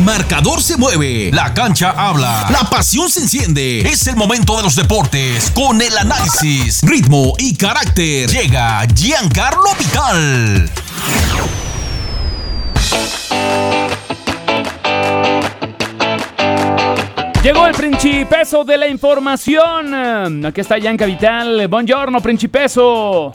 marcador se mueve, la cancha habla, la pasión se enciende. Es el momento de los deportes con el análisis, ritmo y carácter. Llega Giancarlo Vital. Llegó el Principeso de la información. Aquí está Gianca Vital. Buongiorno, Principeso.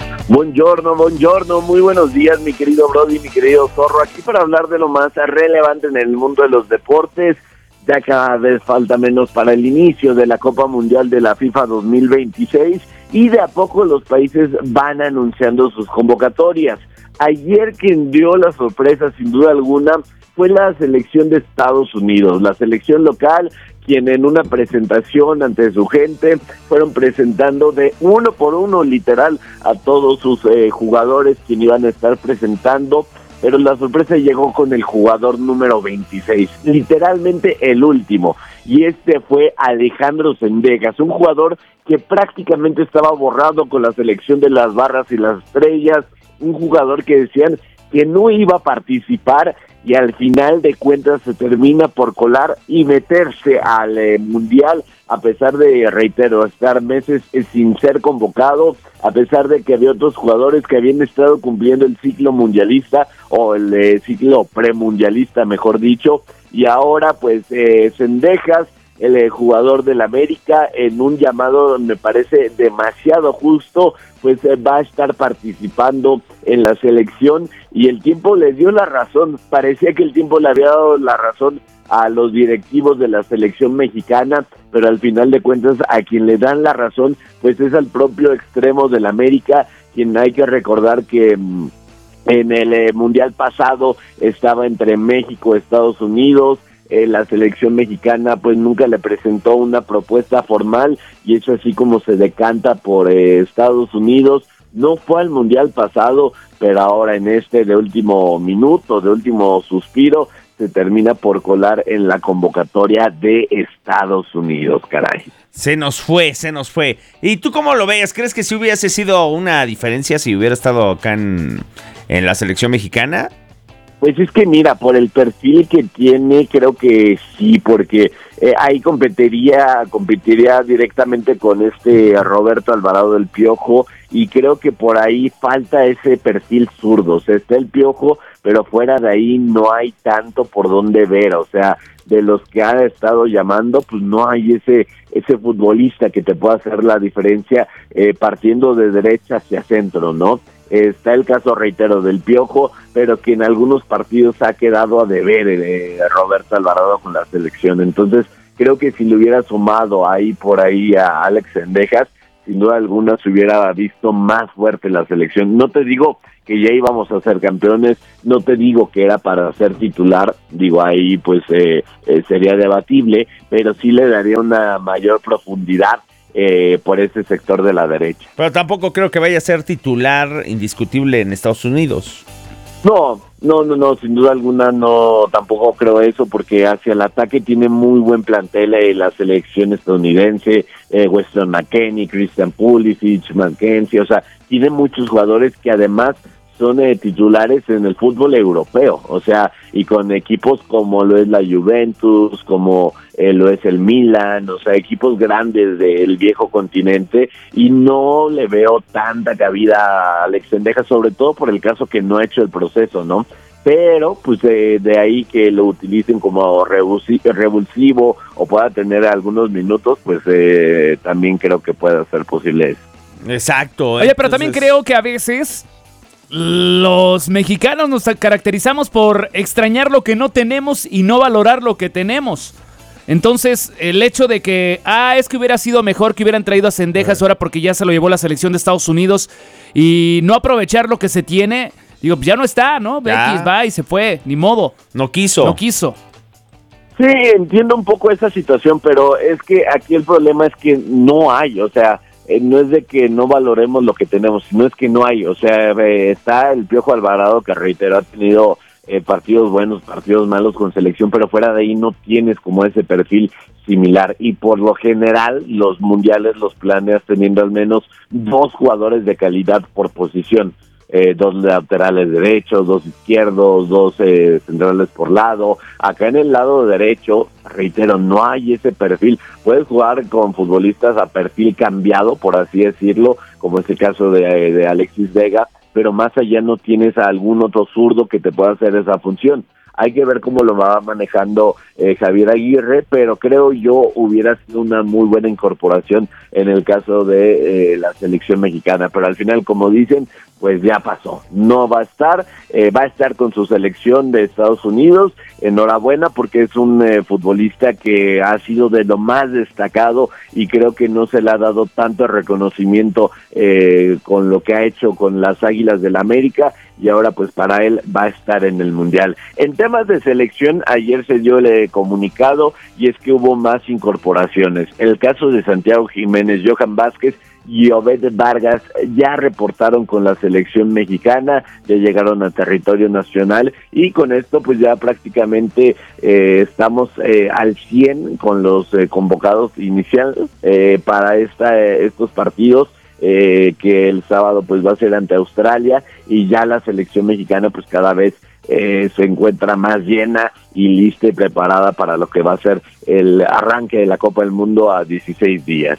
Buongiorno, muy buenos días, mi querido Brody, mi querido Zorro, aquí para hablar de lo más relevante en el mundo de los deportes. Ya cada vez falta menos para el inicio de la Copa Mundial de la FIFA 2026 y de a poco los países van anunciando sus convocatorias. Ayer quien dio la sorpresa, sin duda alguna, fue la selección de Estados Unidos, la selección local, quien en una presentación ante su gente fueron presentando de uno por uno, literal, a todos sus jugadores quien iban a estar presentando, pero la sorpresa llegó con el jugador número 26, literalmente el último, y este fue Alejandro Zendejas, un jugador que prácticamente estaba borrado con la selección de las barras y las estrellas, un jugador que decían que no iba a participar y al final de cuentas se termina por colar y meterse al Mundial, a pesar de, reitero, estar meses sin ser convocado, a pesar de que había otros jugadores que habían estado cumpliendo el ciclo mundialista o el ciclo premundialista, mejor dicho, y ahora pues Zendejas, el jugador del América, en un llamado me parece demasiado justo, pues va a estar participando en la selección y el tiempo le dio la razón. Parecía que el tiempo le había dado la razón a los directivos de la selección mexicana, pero al final de cuentas a quien le dan la razón pues es al propio extremo del América, quien hay que recordar que en el Mundial pasado estaba entre México y Estados Unidos. La selección mexicana pues nunca le presentó una propuesta formal y es así como se decanta por Estados Unidos. No fue al Mundial pasado, pero ahora en este de último minuto, de último suspiro, se termina por colar en la convocatoria de Estados Unidos, caray. Se nos fue. ¿Y tú cómo lo ves? ¿Crees que si hubiese sido una diferencia si hubiera estado acá en la selección mexicana? Pues es que mira, por el perfil que tiene, creo que sí, porque ahí competiría directamente con Roberto Alvarado del Piojo, y creo que por ahí falta ese perfil zurdo. O sea, está el Piojo, pero fuera de ahí no hay tanto por dónde ver. O sea, de los que han estado llamando, pues no hay ese futbolista que te pueda hacer la diferencia partiendo de derecha hacia centro, ¿no? Está el caso, reitero, del Piojo, pero que en algunos partidos ha quedado a deber Roberto Alvarado con la selección. Entonces, creo que si le hubiera sumado por ahí a Alex Zendejas, sin duda alguna se hubiera visto más fuerte la selección. No te digo que ya íbamos a ser campeones, no te digo que era para ser titular, digo ahí pues sería debatible, pero sí le daría una mayor profundidad por ese sector de la derecha. Pero tampoco creo que vaya a ser titular indiscutible en Estados Unidos. No, sin duda alguna no, tampoco creo eso, porque hacia el ataque tiene muy buen plantel la selección estadounidense, Weston McKennie, Christian Pulisic, Mackenzie, o sea, tiene muchos jugadores que además son titulares en el fútbol europeo, o sea, y con equipos como lo es la Juventus, como lo es el Milan, o sea, equipos grandes del viejo continente, y no le veo tanta cabida a Alex Zendejas, sobre todo por el caso que no ha hecho el proceso, ¿no? Pero, pues, de ahí que lo utilicen como revulsivo o pueda tener algunos minutos, pues también creo que pueda ser posible eso. Exacto. Oye, pero también creo que a veces los mexicanos nos caracterizamos por extrañar lo que no tenemos y no valorar lo que tenemos. Entonces, el hecho de que, es que hubiera sido mejor que hubieran traído a Zendejas ahora porque ya se lo llevó la selección de Estados Unidos, y no aprovechar lo que se tiene, digo, ya no está, ¿no? X va y se fue, ni modo. No quiso. Sí, entiendo un poco esa situación, pero es que aquí el problema es que no hay, o sea, no es de que no valoremos lo que tenemos, sino es que no hay, o sea, está el Piojo Alvarado, que reitero, ha tenido partidos buenos, partidos malos con selección, pero fuera de ahí no tienes como ese perfil similar, y por lo general los mundiales los planeas teniendo al menos dos jugadores de calidad por posición. 2 laterales derechos, 2 izquierdos, 2 centrales por lado. Acá en el lado derecho, reitero, no hay ese perfil. Puedes jugar con futbolistas a perfil cambiado, por así decirlo, como es el caso de Alexis Vega, pero más allá no tienes a algún otro zurdo que te pueda hacer esa función. Hay que ver cómo lo va manejando Javier Aguirre, pero creo yo hubiera sido una muy buena incorporación en el caso de la selección mexicana. Pero al final, como dicen, pues ya pasó. No va a estar con su selección de Estados Unidos. Enhorabuena, porque es un futbolista que ha sido de lo más destacado y creo que no se le ha dado tanto reconocimiento con lo que ha hecho con las Águilas del América, y ahora pues para él va a estar en el Mundial. En temas de selección, ayer se dio el comunicado y es que hubo más incorporaciones. El caso de Santiago Jiménez, Johan Vázquez y Obed Vargas ya reportaron con la selección mexicana, ya llegaron a territorio nacional, y con esto pues ya prácticamente estamos al 100 con los convocados iniciales para estos partidos, que el sábado pues va a ser ante Australia, y ya la selección mexicana pues cada vez se encuentra más llena y lista y preparada para lo que va a ser el arranque de la Copa del Mundo a 16 días.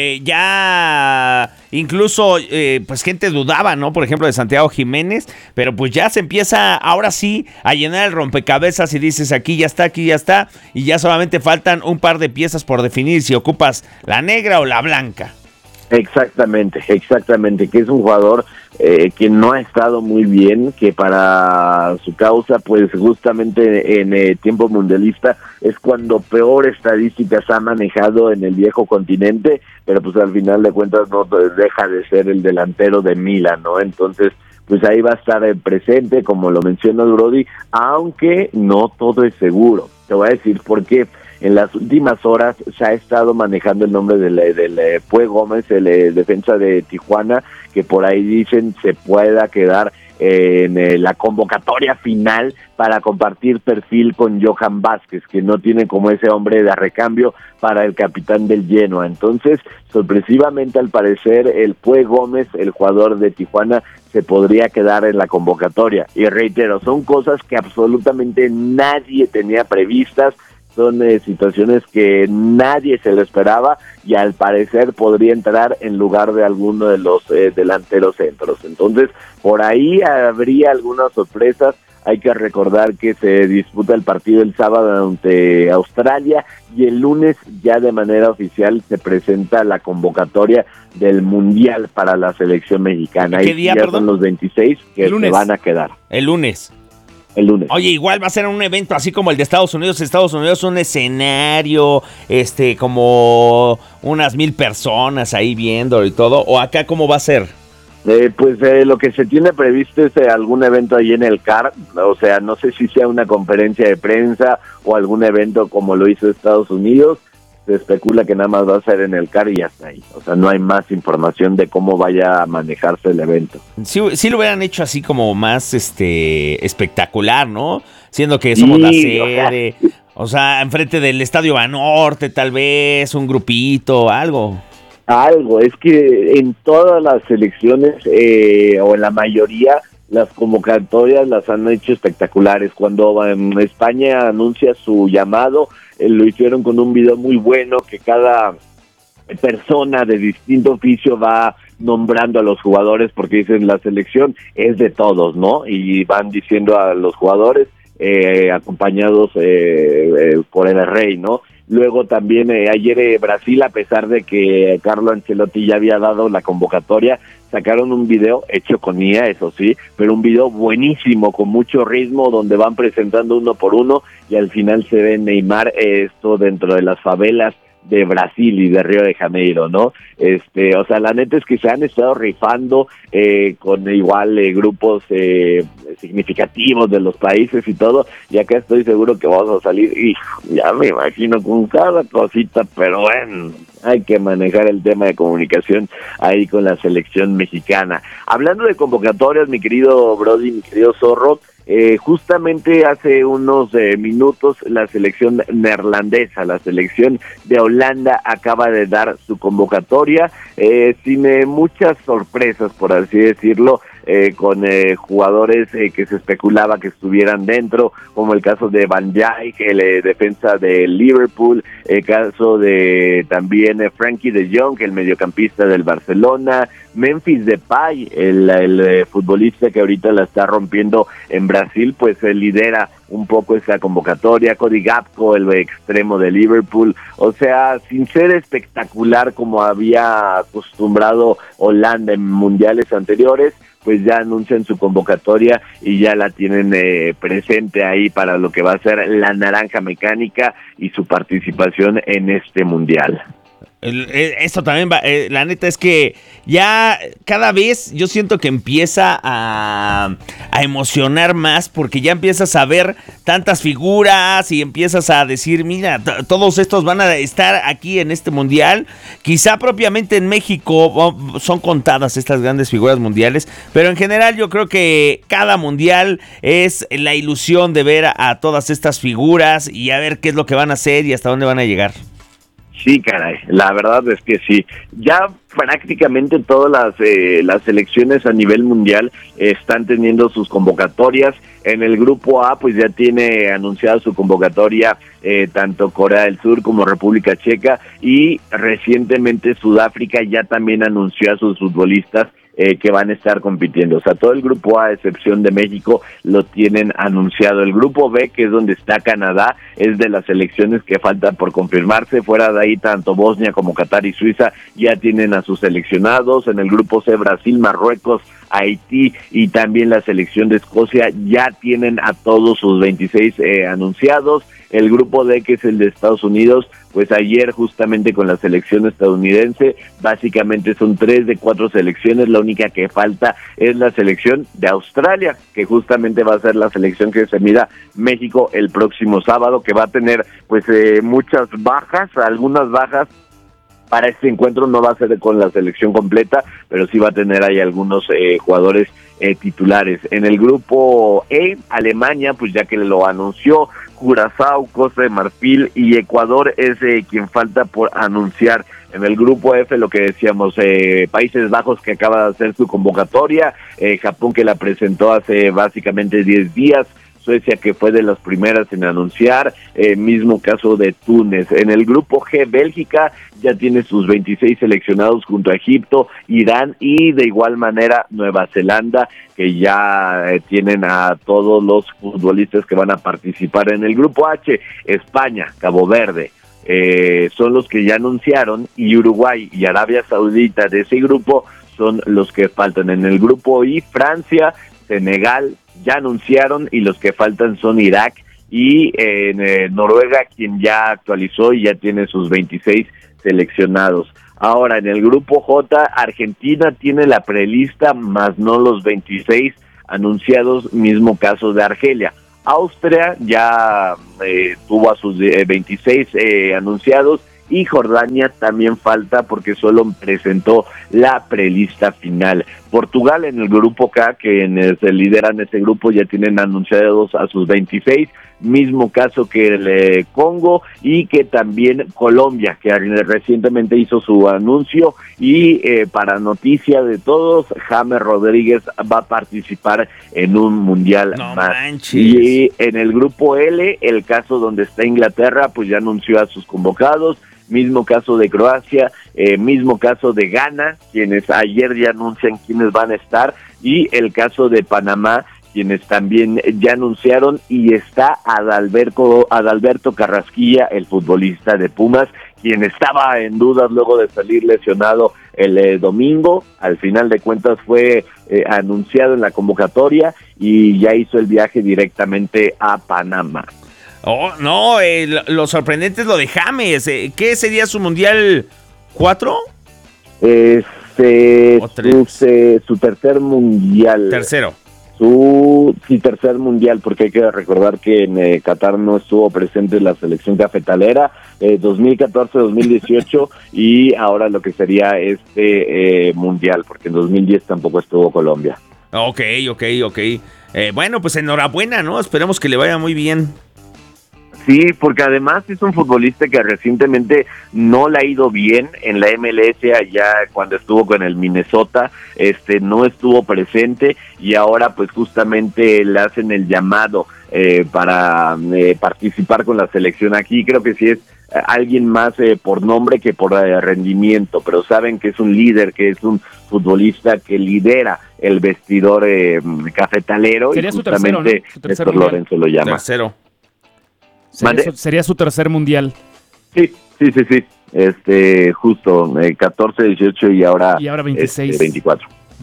Ya incluso pues gente dudaba, ¿no? Por ejemplo, de Santiago Jiménez, pero pues ya se empieza ahora sí a llenar el rompecabezas y dices aquí ya está, y ya solamente faltan un par de piezas por definir si ocupas la negra o la blanca. Exactamente, que es un jugador que no ha estado muy bien, que para su causa, pues justamente en tiempo mundialista es cuando peor estadísticas ha manejado en el viejo continente, pero pues al final de cuentas no deja de ser el delantero de Milan, ¿no? Entonces, pues ahí va a estar presente, como lo menciona Brody, aunque no todo es seguro. Te voy a decir por qué. En las últimas horas se ha estado manejando el nombre del Pue Gómez, el defensa de Tijuana, que por ahí dicen se pueda quedar en la convocatoria final para compartir perfil con Johan Vázquez, que no tiene como ese hombre de recambio para el capitán del Genoa. Entonces, sorpresivamente, al parecer, el Pue Gómez, el jugador de Tijuana, se podría quedar en la convocatoria. Y reitero, son cosas que absolutamente nadie tenía previstas, son situaciones que nadie se lo esperaba, y al parecer podría entrar en lugar de alguno de los delanteros centros. Entonces, por ahí habría algunas sorpresas. Hay que recordar que se disputa el partido el sábado ante Australia, y el lunes ya de manera oficial se presenta la convocatoria del Mundial para la selección mexicana. ¿Qué día, ya perdón? Son los 26 que se van a quedar. El lunes. Oye, igual va a ser un evento así como el de Estados Unidos. Estados Unidos, un escenario, como unas 1,000 personas ahí viendo y todo. ¿O acá cómo va a ser? Lo que se tiene previsto es algún evento ahí en el CAR. O sea, no sé si sea una conferencia de prensa o algún evento como lo hizo Estados Unidos. Se especula que nada más va a ser en el CAR y hasta ahí. O sea, no hay más información de cómo vaya a manejarse el evento. Sí lo hubieran hecho así como más espectacular, ¿no? Siendo que somos la sede. O sea, enfrente del Estadio Banorte, tal vez, un grupito, algo. Es que en todas las selecciones, o en la mayoría, las convocatorias las han hecho espectaculares. Cuando España anuncia su llamado, lo hicieron con un video muy bueno, que cada persona de distinto oficio va nombrando a los jugadores, porque dicen la selección es de todos, ¿no? Y van diciendo a los jugadores acompañados por el rey, ¿no? Luego también ayer Brasil, a pesar de que Carlo Ancelotti ya había dado la convocatoria, sacaron un video hecho con IA, eso sí, pero un video buenísimo, con mucho ritmo, donde van presentando uno por uno, y al final se ve Neymar esto dentro de las favelas de Brasil y de Río de Janeiro, ¿no? O sea, la neta es que se han estado rifando con igual grupos significativos de los países y todo, y acá estoy seguro que vamos a salir, y ya me imagino con cada cosita, pero bueno, hay que manejar el tema de comunicación ahí con la selección mexicana. Hablando de convocatorias, mi querido Brody, mi querido Zorro, justamente hace unos minutos la selección neerlandesa, la selección de Holanda, acaba de dar su convocatoria sin muchas sorpresas, por así decirlo. con jugadores que se especulaba que estuvieran dentro, como el caso de Van Dijk, el defensa de Liverpool, el caso de también Frankie de Jong, el mediocampista del Barcelona, Memphis Depay, el futbolista que ahorita la está rompiendo en Brasil, pues lidera un poco esa convocatoria. Cody Gakpo, el extremo de Liverpool, o sea, sin ser espectacular como había acostumbrado Holanda en mundiales anteriores, pues ya anuncian su convocatoria y ya la tienen presente ahí para lo que va a ser la naranja mecánica y su participación en este mundial. Esto también va, la neta es que ya cada vez yo siento que empieza a emocionar más, porque ya empiezas a ver tantas figuras y empiezas a decir, mira, todos estos van a estar aquí en este mundial. Quizá propiamente en México son contadas estas grandes figuras mundiales, pero en general yo creo que cada mundial es la ilusión de ver a todas estas figuras y a ver qué es lo que van a hacer y hasta dónde van a llegar. Sí, caray, la verdad es que sí. Ya prácticamente todas las selecciones a nivel mundial están teniendo sus convocatorias. En el grupo A, pues ya tiene anunciada su convocatoria tanto Corea del Sur como República Checa, y recientemente Sudáfrica ya también anunció a sus futbolistas que van a estar compitiendo. O sea, todo el grupo A, a excepción de México, lo tienen anunciado. El grupo B, que es donde está Canadá, es de las selecciones que faltan por confirmarse. Fuera de ahí, tanto Bosnia como Qatar y Suiza ya tienen a sus seleccionados. En el grupo C, Brasil, Marruecos, Haití y también la selección de Escocia ya tienen a todos sus 26 anunciados. El grupo D, que es el de Estados Unidos, pues ayer justamente con la selección estadounidense, básicamente son 3 de 4 selecciones. La única que falta es la selección de Australia, que justamente va a ser la selección que se mida México el próximo sábado, que va a tener pues muchas bajas, algunas bajas. Para este encuentro no va a ser con la selección completa, pero sí va a tener ahí algunos jugadores titulares. En el grupo E, Alemania, pues ya que lo anunció, Curazao, Costa de Marfil y Ecuador es quien falta por anunciar. En el grupo F, lo que decíamos, Países Bajos, que acaba de hacer su convocatoria, Japón, que la presentó hace básicamente 10 días, Suecia, que fue de las primeras en anunciar, mismo caso de Túnez. En el grupo G, Bélgica ya tiene sus 26 seleccionados junto a Egipto, Irán y de igual manera Nueva Zelanda, que ya tienen a todos los futbolistas que van a participar. En el grupo H, España, Cabo Verde, son los que ya anunciaron, y Uruguay y Arabia Saudita de ese grupo son los que faltan. En el grupo I, Francia, Senegal ya anunciaron, y los que faltan son Irak y Noruega, quien ya actualizó y ya tiene sus 26 seleccionados. Ahora, en el grupo J, Argentina tiene la prelista, más no los 26 anunciados, mismo caso de Argelia. Austria ya tuvo a sus 26 anunciados, y Jordania también falta porque solo presentó la prelista final. Portugal en el grupo K, que se lideran ese grupo, ya tienen anunciados a sus 26, mismo caso que el Congo, y que también Colombia, que recientemente hizo su anuncio, y para noticia de todos, James Rodríguez va a participar en un mundial más. Manches. Y en el grupo L, el caso donde está Inglaterra, pues ya anunció a sus convocados, mismo caso de Croacia, mismo caso de Ghana, quienes ayer ya anuncian quiénes van a estar, y el caso de Panamá, quienes también ya anunciaron, y está Adalberto Carrasquilla, el futbolista de Pumas, quien estaba en dudas luego de salir lesionado el domingo. Al final de cuentas fue anunciado en la convocatoria y ya hizo el viaje directamente a Panamá. Oh, no, lo sorprendente es lo de James. ¿Qué sería su mundial 4? Su tercer mundial. Tercero. Tercer mundial, porque hay que recordar que en Qatar no estuvo presente la selección cafetalera, 2014-2018, y ahora lo que sería este mundial, porque en 2010 tampoco estuvo Colombia. Ok. Bueno, pues enhorabuena, ¿no? Esperemos que le vaya muy bien. Sí, porque además es un futbolista que recientemente no le ha ido bien en la MLS, allá cuando estuvo con el Minnesota, no estuvo presente y ahora pues justamente le hacen el llamado para participar con la selección aquí. Creo que sí es alguien más por nombre que por rendimiento, pero saben que es un líder, que es un futbolista que lidera el vestidor cafetalero. Sería y su tercero, justamente ¿no? Su tercer Néstor mundial. Lorenzo lo llama. Tercero. Sería su tercer mundial. Sí. Justo 14, 18 y ahora 26. 24.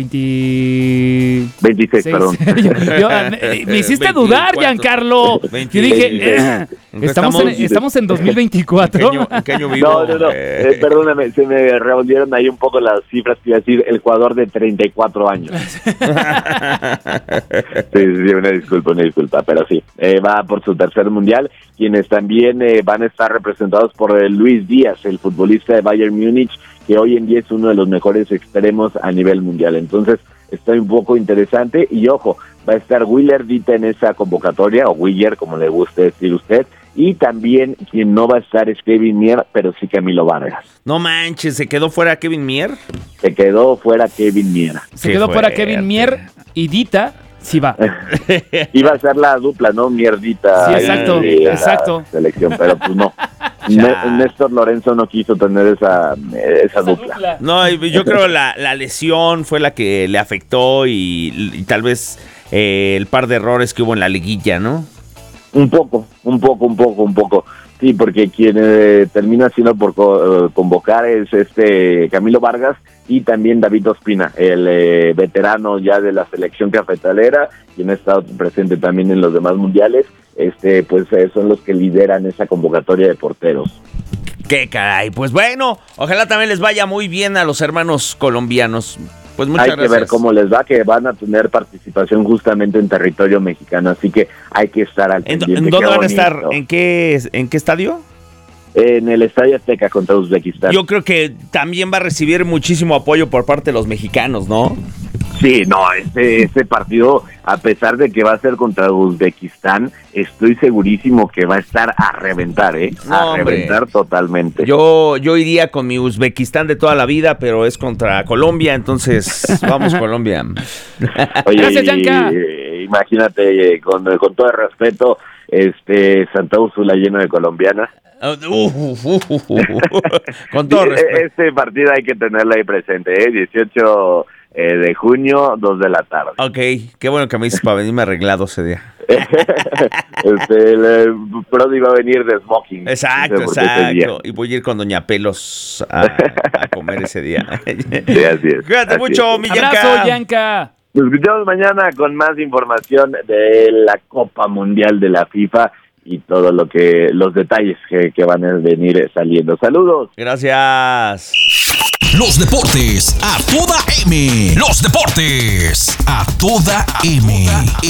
26, perdón. Me hiciste dudar, 24. Giancarlo. Yo dije, estamos en 2024. ¿En qué año vivo? No. Perdóname, se me revolvieron ahí un poco las cifras que iba a decir el jugador de 34 años. Sí, una disculpa, pero sí. Va por su tercer mundial, quienes también van a estar representados por Luis Díaz, el futbolista de Bayern Múnich, que hoy en día es uno de los mejores extremos a nivel mundial. Entonces, está un poco interesante. Y ojo, va a estar Willer Dita en esa convocatoria, o Willer, como le guste decir usted. Y también quien no va a estar es Kevin Mier, pero sí Camilo Vargas. No manches, ¿se quedó fuera Kevin Mier? Se quedó fuera Kevin Mier. Se quedó fuera Kevin Mier y Dita. Sí va. Iba a ser la dupla, ¿no? Mierdita. Sí, exacto, exacto. Selección, pero pues no. Néstor Lorenzo no quiso tener esa dupla. No, yo creo la lesión fue la que le afectó y tal vez el par de errores que hubo en la liguilla, ¿no? Un poco. Sí, porque quien termina siendo por convocar es Camilo Vargas y también David Ospina, el veterano ya de la selección cafetalera, quien ha estado presente también en los demás mundiales. Pues son los que lideran esa convocatoria de porteros. Qué caray, pues bueno, ojalá también les vaya muy bien a los hermanos colombianos. Pues muchas gracias. Hay que ver cómo les va, que van a tener participación justamente en territorio mexicano, así que hay que estar al pendiente. ¿En dónde van a estar? ¿En qué estadio? En el Estadio Azteca contra Uzbekistán. Yo creo que también va a recibir muchísimo apoyo por parte de los mexicanos, ¿no? Sí, no, este partido, a pesar de que va a ser contra Uzbekistán, estoy segurísimo que va a estar a reventar, No, a reventar totalmente. Yo iría con mi Uzbekistán de toda la vida, pero es contra Colombia, entonces vamos Colombia. Oye, gracias, Yanka. Imagínate, con todo el respeto, Santa Úrsula lleno de colombianas. Con todo respeto. Este partido hay que tenerlo ahí presente, 18 de junio, 2 de la tarde. Ok, qué bueno que me dices para venirme arreglado ese día. Brody va a venir de smoking. Exacto. Y voy a ir con Doña Pelos a comer ese día. Sí, así es. Cuídate mucho, mi Yanka. Abrazo, Yanka. Nos escuchamos mañana con más información de la Copa Mundial de la FIFA y todo los detalles que van a venir saliendo. Saludos. Gracias. Los deportes a toda M. Los deportes a toda M.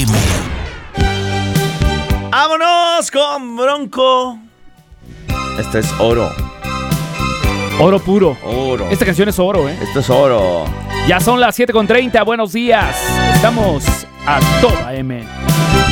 Vámonos con Bronco. Esto es oro. Oro puro. Oro. Esta canción es oro, ¿eh? Esto es oro. Ya son las 7:30. Buenos días. Estamos a toda M.